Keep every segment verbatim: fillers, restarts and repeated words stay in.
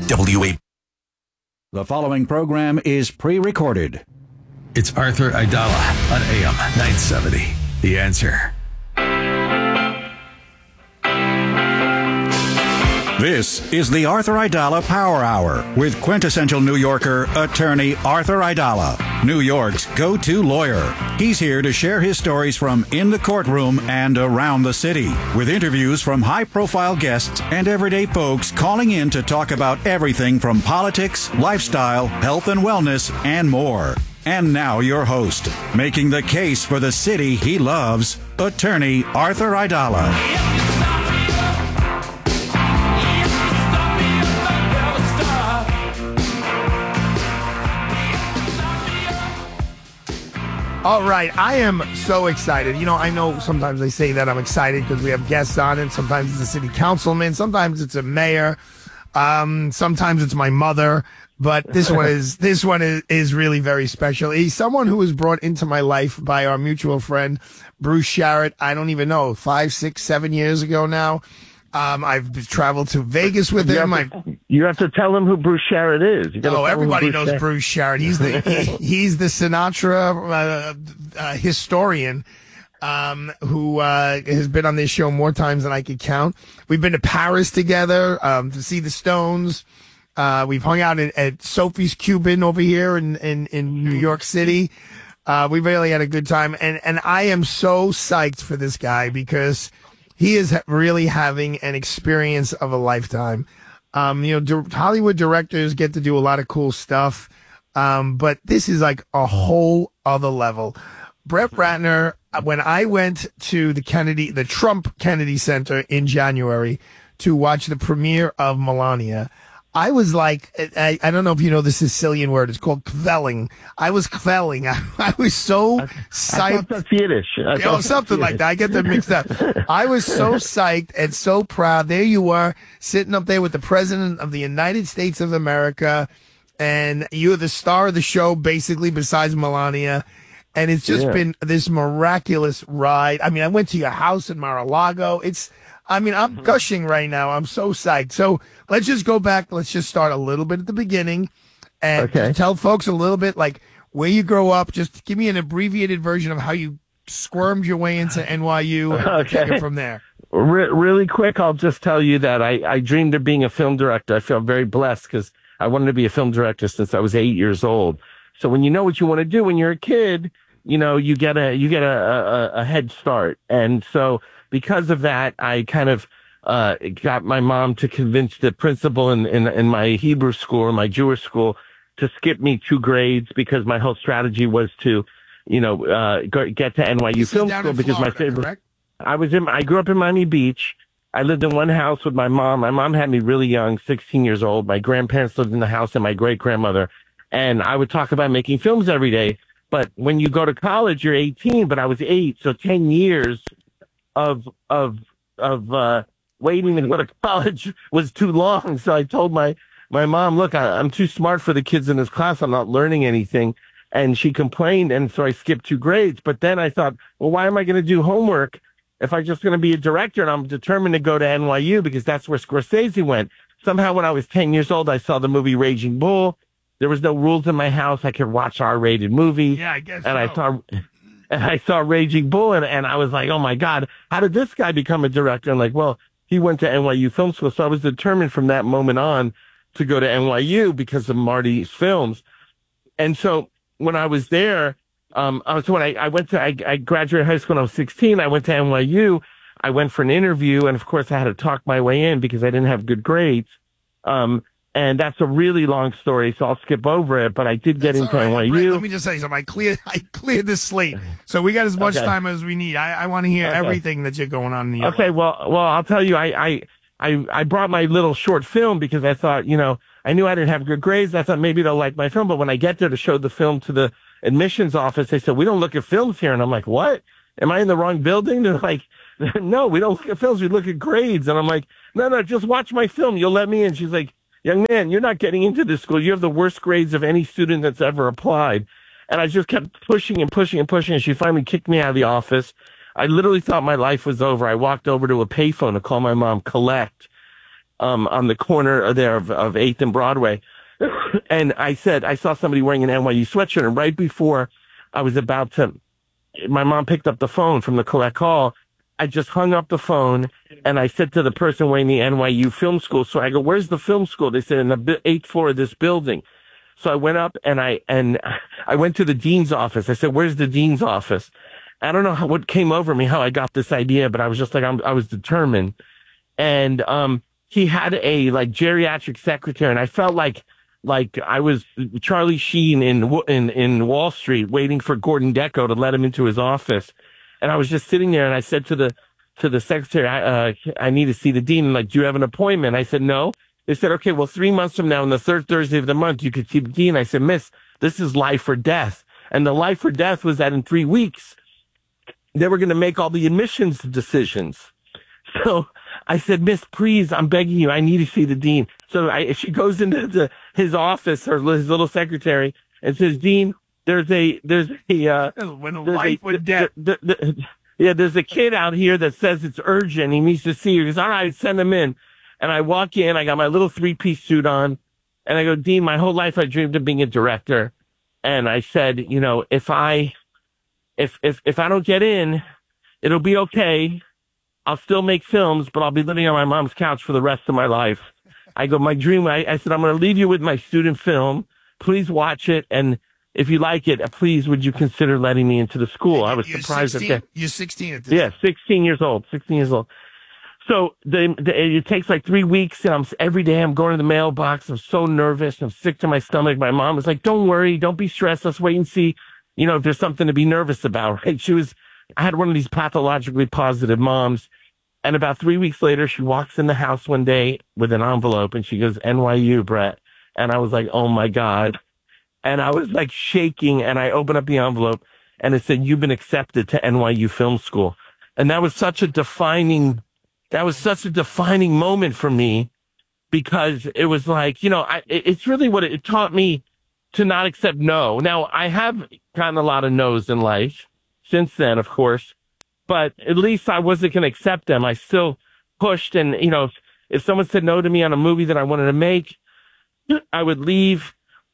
W A. The following program is pre-recorded. It's Arthur Aidala on A M nine seventy. The Answer. This is the Arthur Aidala Power Hour with quintessential New Yorker attorney Arthur Aidala, New York's go-to lawyer. He's here to share his stories from in the courtroom and around the city, with interviews from high-profile guests and everyday folks calling in to talk about everything from politics, lifestyle, health and wellness, and more. And now your host, making the case for the city he loves, attorney Arthur Aidala. All right, I am so excited. You know, I know sometimes they say that I'm excited because we have guests on, and sometimes it's a city councilman, sometimes it's a mayor, um, sometimes it's my mother. But this one is this one is, is really very special. He's someone who was brought into my life by our mutual friend Bruce Sharrett. I don't even know, five, six, seven years ago now. Um, I've traveled to Vegas with you him. Have to, you have to tell him who Bruce Sharrett is. You oh, everybody Bruce knows Sharrett. Bruce Sharrett. He's the he, he's the Sinatra uh, uh, historian um, who uh, has been on this show more times than I could count. We've been to Paris together um, to see the Stones. Uh, we've hung out in, at Sophie's Cuban over here in, in, in New York City. Uh, we really had a good time. And, and I am so psyched for this guy because he is really having an experience of a lifetime. Um, you know, di- Hollywood directors get to do a lot of cool stuff. Um, but this is like a whole other level. Brett Ratner, when I went to the Kennedy, the Trump Kennedy Center in January to watch the premiere of Melania, I was like, I, I don't know if you know the Sicilian word. It's called kvelling. I was kvelling. I, I was so I, psyched. I thought that's Yiddish. I You know, something like that. I get them mixed up. I was so psyched and so proud. There you were, sitting up there with the President of the United States of America, and you're the star of the show, basically, besides Melania. And it's just yeah. been this miraculous ride. I mean, I went to your house in Mar-a-Lago. It's, I mean, I'm gushing right now. I'm so psyched. So let's just go back. Let's just start a little bit at the beginning and okay. just tell folks a little bit like where you grow up. Just give me an abbreviated version of how you squirmed your way into N Y U and okay. take it from there. Re- really quick, I'll just tell you that I, I dreamed of being a film director. I feel very blessed because I wanted to be a film director since I was eight years old. So when you know what you want to do when you're a kid, you know, you get a, you get a, a, a head start. And so because of that, I kind of, uh, got my mom to convince the principal in, in, in my Hebrew school or my Jewish school to skip me two grades because my whole strategy was to, you know, uh, go, get to N Y U This Film is down School in because Florida, my favorite, correct? I was in, I grew up in Miami Beach. I lived in one house with my mom. My mom had me really young, sixteen years old. My grandparents lived in the house and my great grandmother. And I would talk about making films every day. But when you go to college, you're eighteen, but I was eight. So ten years of, of, of, uh, waiting to go to college was too long. So I told my, my mom, look, I, I'm too smart for the kids in this class. I'm not learning anything. And she complained. And so I skipped two grades. But then I thought, well, why am I going to do homework if I'm just going to be a director? And I'm determined to go to N Y U because that's where Scorsese went. Somehow when I was ten years old, I saw the movie Raging Bull. There was no rules in my house. I could watch R-rated movies. Yeah, I guess And so. I saw, and I saw Raging Bull, and, and I was like, oh my God, how did this guy become a director? And like, well, he went to N Y U Film School. So I was determined from that moment on to go to N Y U because of Marty's films. And so when I was there, um, so when I, I went to, I, I graduated high school when I was sixteen. I went to N Y U. I went for an interview, and of course I had to talk my way in because I didn't have good grades. Um, And that's a really long story, so I'll skip over it. But I did get That's into all right. N Y U. Brett, let me just say something. I cleared, I cleared this slate, so we got as much Okay. time as we need. I, I want to hear Okay. everything that you're going on in the Okay, well, well, I'll tell you, I, I, I, I brought my little short film because I thought, you know, I knew I didn't have good grades. I thought maybe they'll like my film. But when I get there to show the film to the admissions office, they said, we don't look at films here. And I'm like, what? Am I in the wrong building? They're like, no, we don't look at films. We look at grades. And I'm like, no, no, just watch my film. You'll let me in. She's like, young man, you're not getting into this school. You have the worst grades of any student that's ever applied. And I just kept pushing and pushing and pushing. And she finally kicked me out of the office. I literally thought my life was over. I walked over to a payphone to call my mom, Collect. um, on the corner there of, of eighth and Broadway. And I said, I saw somebody wearing an N Y U sweatshirt. And right before I was about to, my mom picked up the phone from the collect call. I just hung up the phone and I said to the person wearing the N Y U film school. So I go, where's the film school? They said in the eighth floor of this building. So I went up and I, and I went to the dean's office. I said, where's the dean's office? I don't know how, what came over me, how I got this idea, but I was just like, I'm, I was determined. And, um, he had a like geriatric secretary and I felt like, like I was Charlie Sheen in, in, in Wall Street waiting for Gordon Gekko to let him into his office. And I was just sitting there and I said to the, to the secretary, I, uh, I need to see the dean. Like, do you have an appointment? I said, no. They said, okay, well, three months from now, on the third Thursday of the month, you could see the dean. I said, miss, this is life or death. And the life or death was that in three weeks, they were going to make all the admissions decisions. So I said, miss, please, I'm begging you, I need to see the dean. So I, she goes into the, his office, or his little secretary, and says, Dean, there's a, there's a, uh, when there's life a, or death. The, the, the, yeah, there's a kid out here that says it's urgent. He needs to see you. He goes, all right, send him in. And I walk in, I got my little three-piece suit on, and I go, Dean, my whole life I dreamed of being a director. And I said, you know, if I, if, if, if I don't get in, it'll be okay. I'll still make films, but I'll be living on my mom's couch for the rest of my life. I go, my dream, I, I said, I'm going to leave you with my student film. Please watch it. And if you like it, please, would you consider letting me into the school? I was You're surprised sixteen? at that. You're sixteen at this Yeah, sixteen years old, sixteen years old. So the, the, it takes like three weeks and I'm every day I'm going to the mailbox. I'm so nervous. I'm sick to my stomach. My mom was like, don't worry. Don't be stressed. Let's wait and see, you know, if there's something to be nervous about, right? She was, I had one of these pathologically positive moms. And about three weeks later, she walks in the house one day with an envelope and she goes, N Y U, Brett. And I was like, oh my God. And I was like shaking and I opened up the envelope and it said, you've been accepted to N Y U Film School. And that was such a defining That was such a defining moment for me because it was like, you know, I, it's really what it, it taught me to not accept no. Now, I have gotten a lot of no's in life since then, of course, but at least I wasn't going to accept them. I still pushed. And, you know, if, if someone said no to me on a movie that I wanted to make, I would leave,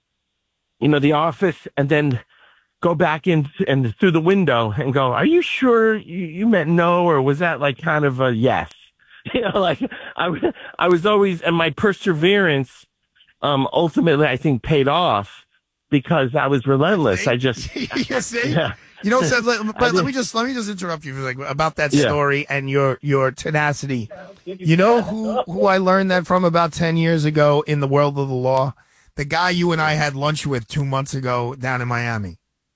you know, the office and then go back in and through the window and go, are you sure you, you meant no? Or was that like kind of a yes? You know, like I, I was always, and my perseverance, um, ultimately I think paid off because I was relentless. I just, you see? yeah. You know, so let, but let me just let me just interrupt you for like about that Yeah. story and your your tenacity. You know who who I learned that from about ten years ago in the world of the law? The guy you and I had lunch with two months ago down in Miami.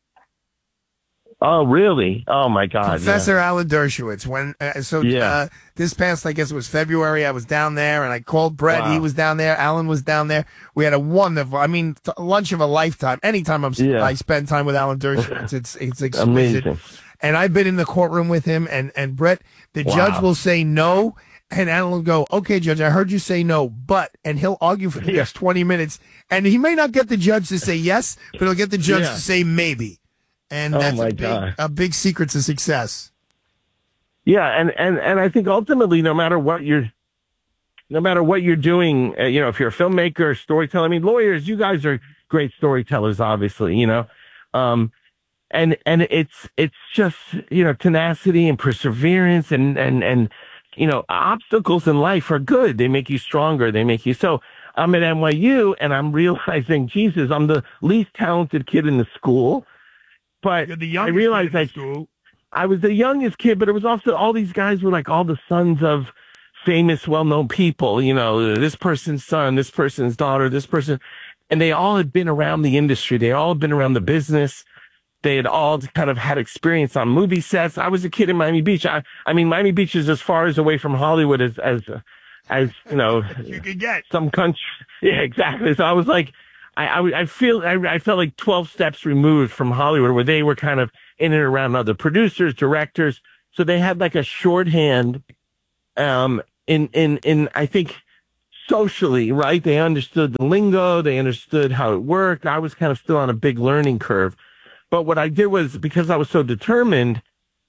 Oh, really? Oh my God. Professor Alan Dershowitz. When uh, so Yeah. uh, this past, I guess it was February. I was down there, and I called Brett. Wow. He was down there. Alan was down there. We had a wonderful, I mean, t- lunch of a lifetime. Anytime I'm, Yeah. I spend time with Alan Dershowitz, it's it's exquisite. Amazing. And I've been in the courtroom with him, and and Brett, the Wow. judge will say no, and Alan will go, "Okay, judge, I heard you say no, but," and he'll argue for the Yeah. next twenty minutes, and he may not get the judge to say yes, but he'll get the judge Yeah. to say maybe. And Oh, that's my a, big, God. a big secret to success. Yeah, and, and, and I think ultimately, no matter what you're, no matter what you're doing, uh, you know, if you're a filmmaker, a storyteller, I mean, lawyers, you guys are great storytellers, obviously, you know, um, and and it's it's just you know tenacity and perseverance and and and you know obstacles in life are good. They make you stronger. They make you so. I'm at N Y U and I'm realizing, Jesus, I'm the least talented kid in the school. But You're the I youngest realized kid in I, the school. I was the youngest kid, but it was also all these guys were like all the sons of famous, well-known people. You know, this person's son, this person's daughter, this person, and they all had been around the industry. They all had been around the business. They had all kind of had experience on movie sets. I was a kid in Miami Beach. I, I mean, Miami Beach is as far as away from Hollywood as, as, as you know, You could get. some country. Yeah, exactly. So I was like, I, I, I feel, I, I felt like twelve steps removed from Hollywood where they were kind of in and around other producers, directors. So they had like a shorthand, um, in, in, in, I think socially, right? They understood the lingo. They understood how it worked. I was kind of still on a big learning curve. But what I did was because I was so determined,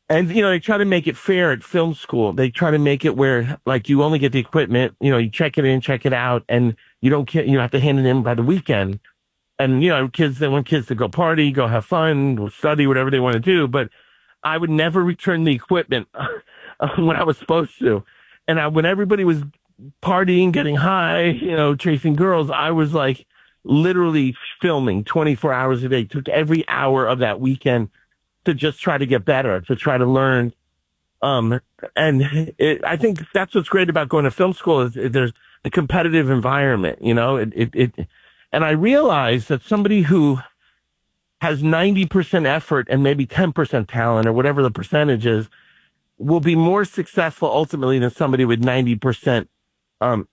And, you know, they try to make it fair at film school. They try to make it where, like, you only get the equipment, you know, you check it in, check it out, and you don't get, you have to hand it in by the weekend. And, you know, kids, they want kids to go party, go have fun, go study, whatever they want to do. But I would never return the equipment when I was supposed to. And I, when everybody was partying, getting high, you know, chasing girls, I was like literally filming twenty-four hours a day. Took every hour of that weekend to just try to get better, to try to learn. Um, and it, I think that's what's great about going to film school is there's a competitive environment, you know, it, it, it, and I realized that somebody who has ninety percent effort and maybe ten percent talent or whatever the percentage is will be more successful ultimately than somebody with ninety percent, um,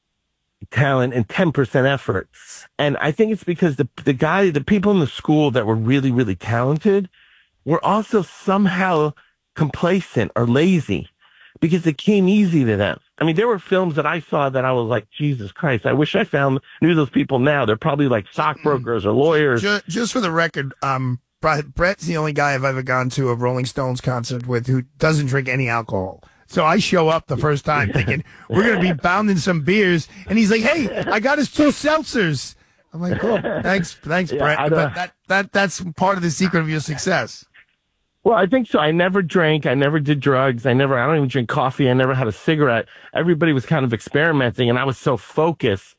talent and ten percent effort. And I think it's because the, the guy, the people in the school that were really, really talented were also somehow complacent or lazy because it came easy to them. I mean, there were films that I saw that I was like, Jesus Christ, I wish I found, knew those people now. They're probably like stockbrokers or lawyers. Just, just for the record, um, Brett's the only guy I've ever gone to a Rolling Stones concert with who doesn't drink any alcohol. So I show up the first time thinking, we're going to be bounding some beers. And he's like, hey, I got his two seltzers. I'm like, cool. Thanks, thanks, Yeah, Brett. I But don't- that, that, that's part of the secret of your success. Well, I think so. I never drank. I never did drugs. I never, I don't even drink coffee. I never had a cigarette. Everybody was kind of experimenting and I was so focused.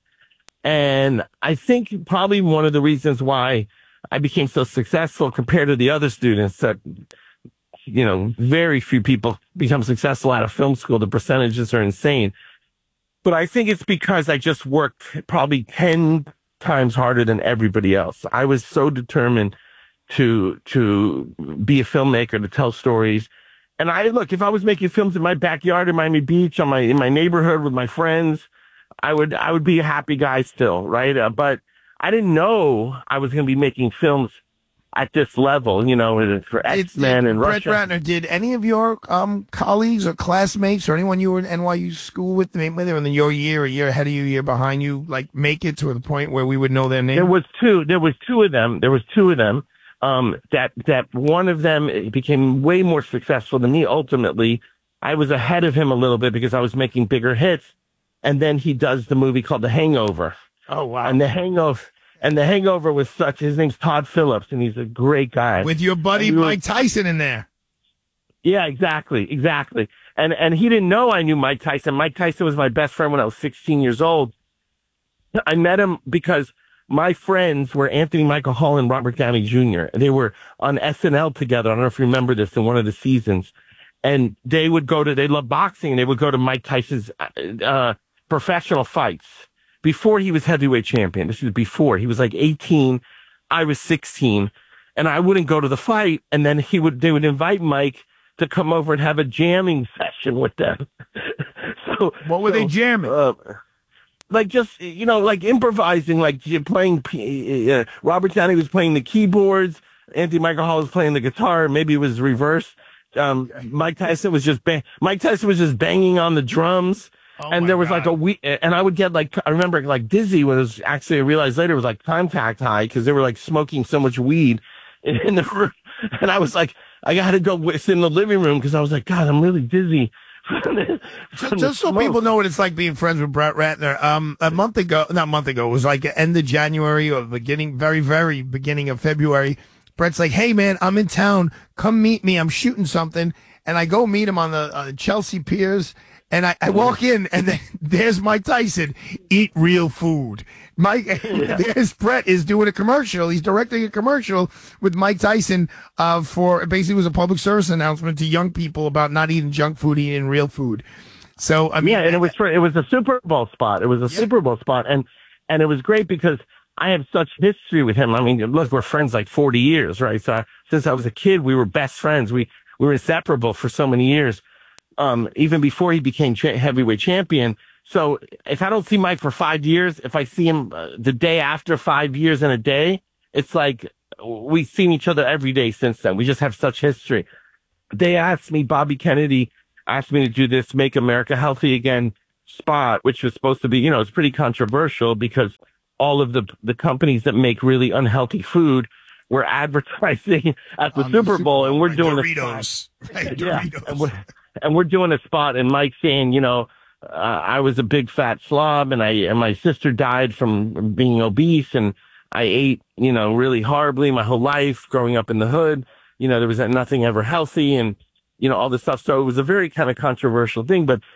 And I think probably one of the reasons why I became so successful compared to the other students that, you know, very few people become successful out of film school. The percentages are insane. But I think it's because I just worked probably ten times harder than everybody else. I was so determined to to be a filmmaker, to tell stories. And I look, if I was making films in my backyard in Miami Beach, on my in my neighborhood with my friends, I would I would be a happy guy still, right? Uh, but I didn't know I was going to be making films at this level, you know, for X-Men and Brett Russia. Ratner, did any of your um, colleagues or classmates or anyone you were in N Y U school with, maybe they were in your year, a year ahead of you, a year behind you, like make it to the point where we would know their name? There was two. There was two of them. There was two of them. Um, that that one of them became way more successful than me. Ultimately, I was ahead of him a little bit because I was making bigger hits. And then he does the movie called The Hangover. Oh, wow. And the Hangover. And the Hangover was such, his name's Todd Phillips, and he's a great guy. With your buddy And we were- Mike Tyson in there. Yeah, exactly, exactly. And and he didn't know I knew Mike Tyson. Mike Tyson was my best friend when I was sixteen years old. I met him because my friends were Anthony Michael Hall and Robert Downey Junior They were on S N L together. I don't know if you remember this in one of the seasons. And they would go to, they loved boxing, and they would go to Mike Tyson's uh, professional fights. Before he was heavyweight champion. This was before. He was like eighteen. I was sixteen. And I wouldn't go to the fight. And then he would, they would invite Mike to come over and have a jamming session with them. so What were so, they jamming? Uh, like just, you know, like improvising, like playing, uh, Robert Downey was playing the keyboards. Anthony Michael Hall was playing the guitar. Maybe it was reverse. Um, Mike Tyson was just, bang- Mike Tyson was just banging on the drums. Oh and my there was God. like a week, and I would get like, I remember like dizzy when it was actually, I realized later it was like contact high because they were like smoking so much weed in, in the room. And I was like, I got to go sit in the living room because I was like, God, I'm really dizzy. Just, just so people know what it's like being friends with Brett Ratner. Um, a month ago, not a month ago, it was like end of January or beginning, very, very beginning of February. Brett's like, hey man, I'm in town. Come meet me. I'm shooting something. And I go meet him on the uh, Chelsea Piers. And I, I walk in, and then there's Mike Tyson. Eat real food. Mike, there's Brett is doing a commercial. He's directing a commercial with Mike Tyson uh, for basically it was a public service announcement to young people about not eating junk food, eating real food. So I mean, yeah, and it was for, it was a Super Bowl spot. It was a yeah. Super Bowl spot, and and it was great because I have such history with him. I mean, look, we're friends like forty years, right? So I, since I was a kid, we were best friends. We we were inseparable for so many years. Um, even before he became cha- heavyweight champion. So if I don't see Mike for five years, if I see him uh, the day after five years in a day, it's like we've seen each other every day since then. We just have such history. They asked me, Bobby Kennedy asked me to do this Make America Healthy Again spot, which was supposed to be, you know, it's pretty controversial because all of the, the companies that make really unhealthy food we're advertising at the Um, Super Bowl, and we're right, doing Doritos. a spot. Right, Yeah, Doritos. and we're, and we're doing a spot, and Mike saying, you know, uh, I was a big fat slob, and I and my sister died from being obese, and I ate, you know, really horribly my whole life growing up in the hood. You know, there was nothing ever healthy, and you know all this stuff. So it was a very kind of controversial thing, but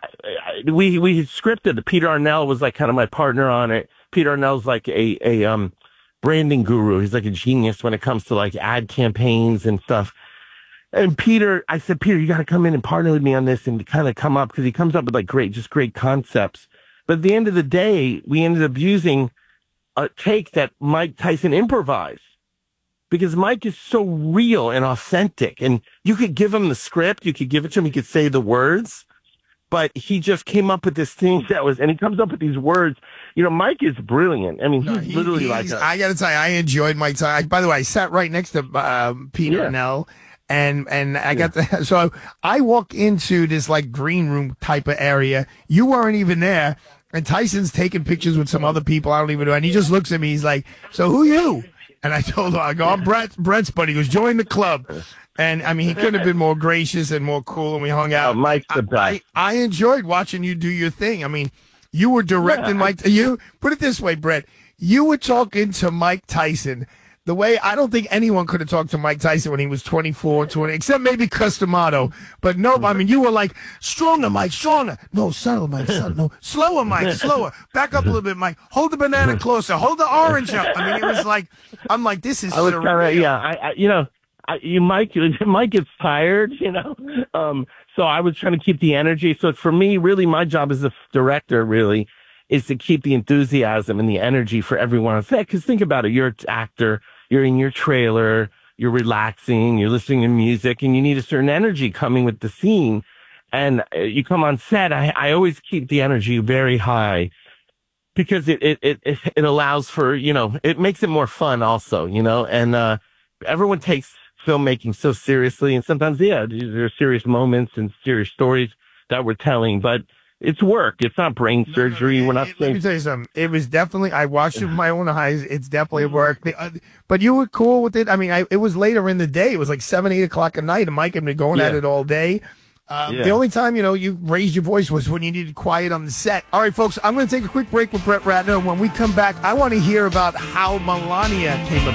I, I, we we scripted. Peter Arnell was like kind of my partner on it. Peter Arnell's like a a um. branding guru. He's like a genius when it comes to like ad campaigns and stuff. And Peter, I said, Peter, you got to come in and partner with me on this and kind of come up, because he comes up with like great, just great concepts. But at the end of the day, we ended up using a take that Mike Tyson improvised, because Mike is so real and authentic. And you could give him the script, you could give it to him, he could say the words, but he just came up with this thing that was, and he comes up with these words. You know, Mike is brilliant. I mean, he's No, he- literally he's- like a, I got to tell you, I enjoyed Mike Tyson. By the way, I sat right next to um, Peter Yeah. Nell, and and I got the so I walk into this like green room type of area. You weren't even there, and Tyson's taking pictures with some other people I don't even know, and he just looks at me. He's like, "So who you?" And I told him, "I go, I'm Brett. Brett's buddy. He goes, join the club." And I mean, he couldn't have been more gracious and more cool, and we hung out. Oh, Mike's the I, best. I, I enjoyed watching you do your thing. I mean, you were directing Yeah, Mike. You put it this way, Brett. You were talking to Mike Tyson the way I don't think anyone could have talked to Mike Tyson when he was twenty-four, twenty, except maybe Customato. But no, I mean, you were like, stronger, Mike, stronger. No, subtle, Mike, subtle. No, slower, Mike, slower. Back up a little bit, Mike. Hold the banana closer. Hold the orange up. I mean, it was like, I'm like, this is I was surreal. kind of, yeah, I, I, you know, I, you Mike, Mike gets tired, you know, um, so I was trying to keep the energy. So for me, really, my job as a director, really, is to keep the enthusiasm and the energy for everyone on set. Because think about it, you're an actor, you're in your trailer, you're relaxing, you're listening to music, and you need a certain energy coming with the scene. And uh, you come on set, I, I always keep the energy very high, because it, it, it, it allows for, you know, it makes it more fun also, you know, and uh, everyone takes filmmaking so seriously. And sometimes, yeah, there are serious moments and serious stories that we're telling, but it's work. It's not brain surgery. We're not It- Let saying, me tell you something. It was definitely, I watched it with my own eyes. It's definitely work. The, uh, but you were cool with it. I mean, I, it was later in the day. It was like seven, eight o'clock at night, and Mike had been going at Yeah. it all day. Um, Yeah. The only time, you know, you raised your voice was when you needed quiet on the set. All right, folks, I'm going to take a quick break with Brett Ratner. When we come back, I want to hear about how Melania came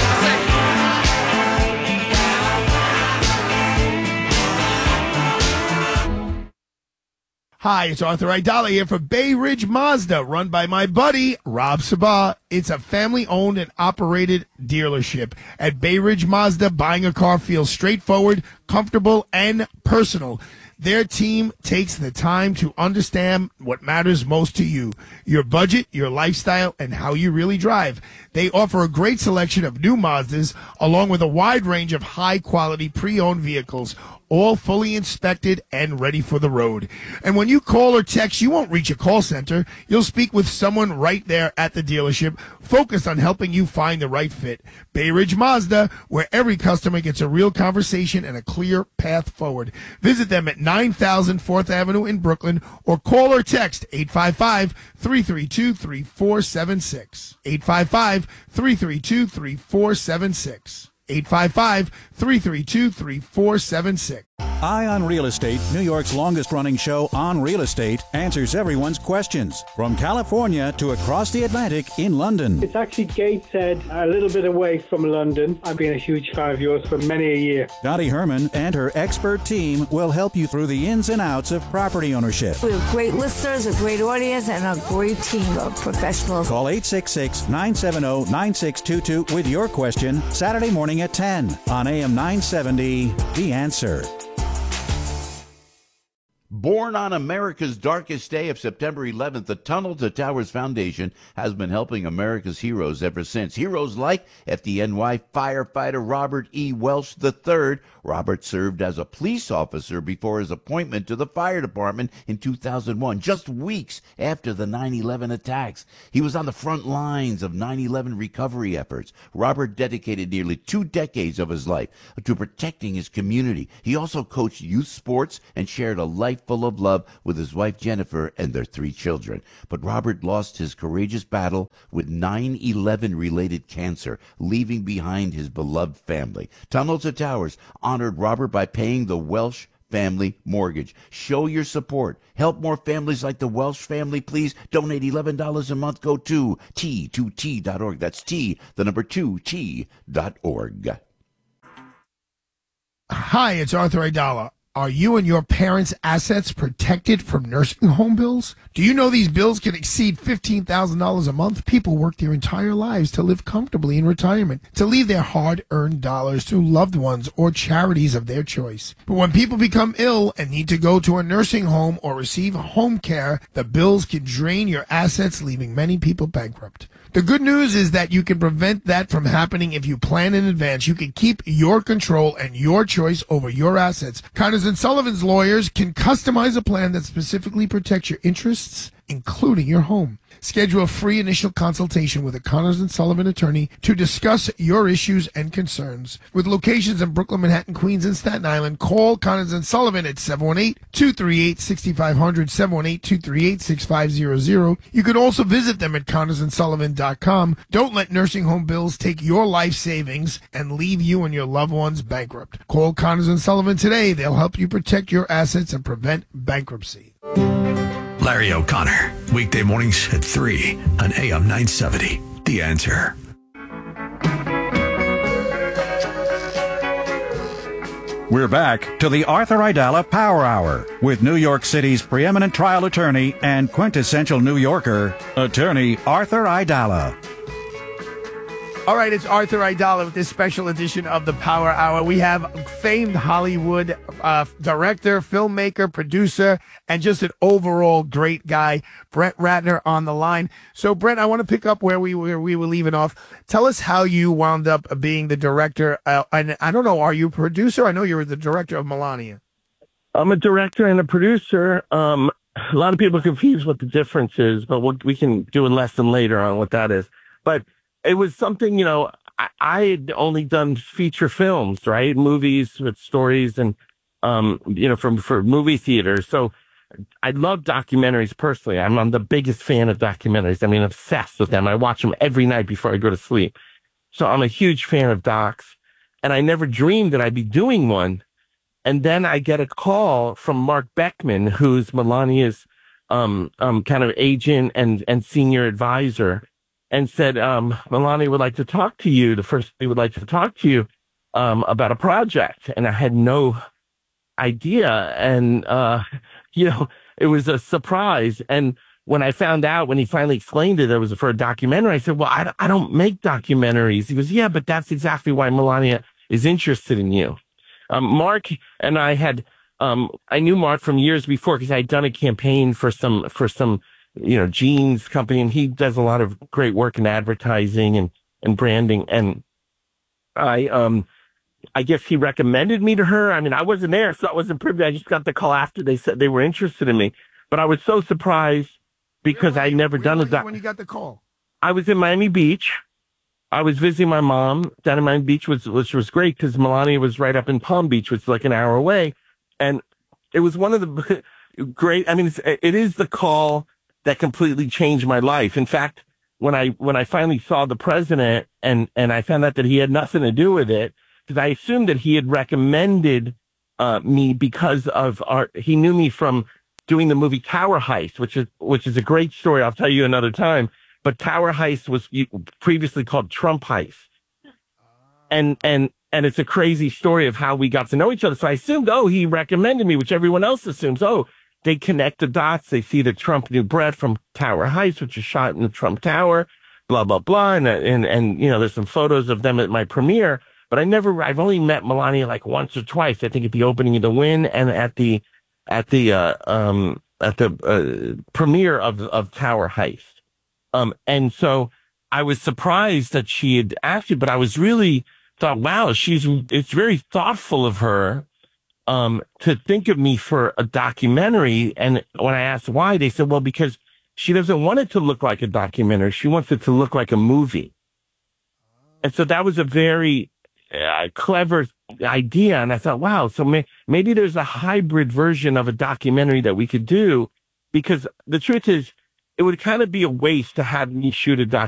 about. Hi, it's Arthur Idala here for Bay Ridge Mazda, run by my buddy, Rob Sabah. It's a family-owned and operated dealership. At Bay Ridge Mazda, buying a car feels straightforward, comfortable, and personal. Their team takes the time to understand what matters most to you, your budget, your lifestyle, and how you really drive. They offer a great selection of new Mazdas, along with a wide range of high-quality pre-owned vehicles, all fully inspected and ready for the road. And when you call or text, you won't reach a call center. You'll speak with someone right there at the dealership, focused on helping you find the right fit. Bay Ridge Mazda, where every customer gets a real conversation and a clear path forward. Visit them at nine thousand fourth Avenue in Brooklyn, or call or text eight five five, three three two, three four seven six. eight five five, three three two, three four seven six. eight five five, three three two, three four seven six. Eye on Real Estate, New York's longest-running show on real estate, answers everyone's questions. From California to across the Atlantic in London. It's actually Gateshead, a little bit away from London. I've been a huge fan of yours for many a year. Dottie Herman and her expert team will help you through the ins and outs of property ownership. We have great listeners, a great audience, and a great team of professionals. Call eight six six, nine seven zero, nine six two two with your question Saturday morning at ten on A M nine seventy, The Answer. Born on America's darkest day of September eleventh, the Tunnel to Towers Foundation has been helping America's heroes ever since. Heroes like F D N Y firefighter Robert E. Welsh the third. Robert served as a police officer before his appointment to the fire department in two thousand one, just weeks after the nine eleven attacks. He was on the front lines of nine eleven recovery efforts. Robert dedicated nearly two decades of his life to protecting his community. He also coached youth sports and shared a life full of love with his wife Jennifer and their three children. But Robert lost his courageous battle with nine eleven related cancer, leaving behind his beloved family. Tunnel to Towers honored Robert by paying the Welsh family mortgage. Show your support. Help more families like the Welsh family, please. Donate eleven dollars a month. Go to T two T dot org. That's T, the number two, T dot org. Hi, it's Arthur Aidala. Are you and your parents' assets protected from nursing home bills? Do you know these bills can exceed fifteen thousand dollars a month? People work their entire lives to live comfortably in retirement, to leave their hard-earned dollars to loved ones or charities of their choice. But when people become ill and need to go to a nursing home or receive home care, the bills can drain your assets, leaving many people bankrupt. The good news is that you can prevent that from happening if you plan in advance. You can keep your control and your choice over your assets. Connors and Sullivan's lawyers can customize a plan that specifically protects your interests, including your home. Schedule a free initial consultation with a Connors and Sullivan attorney to discuss your issues and concerns. With locations in Brooklyn, Manhattan, Queens, and Staten Island, call Connors and Sullivan at seven one eight, two three eight, six five zero zero, seven one eight, two three eight, six five zero zero. You can also visit them at connors and sullivan dot com. Don't let nursing home bills take your life savings and leave you and your loved ones bankrupt. Call Connors and Sullivan today. They'll help you protect your assets and prevent bankruptcy. Larry O'Connor, weekday mornings at three on A M nine seventy. The Answer. We're back to the Arthur Aidala Power Hour with New York City's preeminent trial attorney and quintessential New Yorker, attorney Arthur Aidala. All right, it's Arthur Aidala with this special edition of the Power Hour. We have famed Hollywood uh, director, filmmaker, producer, and just an overall great guy, Brett Ratner, on the line. So, Brett, I want to pick up where we were, we were leaving off. Tell us how you wound up being the director. Uh, and I don't know, are you a producer? I know you were the director of Melania. I'm a director and a producer. Um, a lot of people are confused what the difference is, but we'll, we can do a lesson later on what that is. But it was something, you know, I, I had only done feature films, right? Movies with stories and, um, you know, from for movie theaters. So I love documentaries personally. I'm, I'm the biggest fan of documentaries. I mean, obsessed with them. I watch them every night before I go to sleep. So I'm a huge fan of docs. And I never dreamed that I'd be doing one. And then I get a call from Mark Beckman, who's Melania's um, um, kind of agent and, and senior advisor, and said, um, Melania would like to talk to you. The first they would like to talk to you um, about a project. And I had no idea. And, uh, you know, it was a surprise. And when I found out, when he finally explained it, it was for a documentary, I said, well, I, I don't make documentaries. He goes, yeah, but that's exactly why Melania is interested in you. Um, Mark and I had, um, I knew Mark from years before because I had done a campaign for some, for some, you know, jeans company, and he does a lot of great work in advertising and, and branding. And I, um, I guess he recommended me to her. I mean, I wasn't there, so I wasn't privy. I just got the call after they said they were interested in me, but I was so surprised because I'd never done a doc. When you got the call, I was in Miami Beach. I was visiting my mom down in Miami Beach, which, which was great because Melania was right up in Palm Beach, which is like an hour away. And it was one of the great, I mean, it's, it is the call that completely changed my life. In fact, when I when I finally saw the president and, and I found out that he had nothing to do with it, because I assumed that he had recommended uh, me because of our, he knew me from doing the movie Tower Heist, which is which is a great story. I'll tell you another time. But Tower Heist was previously called Trump Heist, and and and it's a crazy story of how we got to know each other. So I assumed, oh, he recommended me, which everyone else assumes. Oh, they connect the dots. They see that Trump knew Brett from Tower Heist, which is shot in the Trump Tower, blah, blah, blah. And, and, and, you know, there's some photos of them at my premiere, but I never, I've only met Melania like once or twice. I think at the opening of The Win and at the, at the, uh, um, at the, uh, premiere of, of Tower Heist. Um, and so I was surprised that she had asked you, but I was really thought, wow, she's, it's very thoughtful of her um, to think of me for a documentary. And when I asked why, they said, well, because she doesn't want it to look like a documentary. She wants it to look like a movie. And so that was a very uh, clever idea. And I thought, wow, so may, maybe there's a hybrid version of a documentary that we could do, because the truth is, it would kind of be a waste to have me shoot a documentary.